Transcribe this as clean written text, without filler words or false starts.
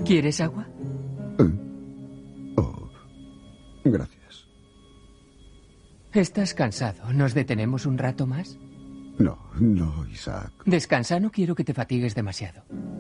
¿Quieres agua? Oh, gracias. ¿Estás cansado? ¿Nos detenemos un rato más? No, Isaac. Descansa, no quiero que te fatigues demasiado.